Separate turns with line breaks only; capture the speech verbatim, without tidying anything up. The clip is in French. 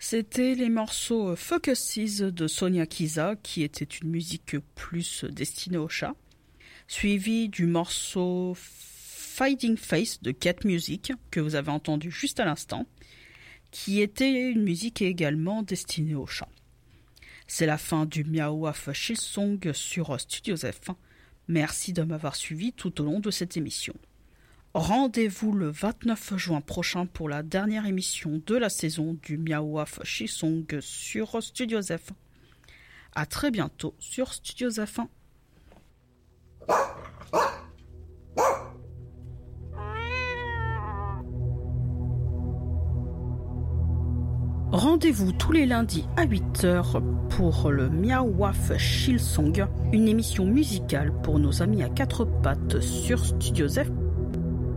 C'était les morceaux Focuses de Sonia Kiza, qui était une musique plus destinée aux chats, suivi du morceau Fighting Face de Cat Music, que vous avez entendu juste à l'instant, qui était une musique également destinée aux chats. C'est la fin du Miaouaf Shilsong sur Studio F. Merci de m'avoir suivi tout au long de cette émission. Rendez-vous le vingt-neuf juin prochain pour la dernière émission de la saison du Miaouaf Shilsong sur Studio F. À très bientôt sur Studio F. Rendez-vous tous les lundis à huit heures pour le Miaouaf Shilsong, une émission musicale pour nos amis à quatre pattes sur Studio F.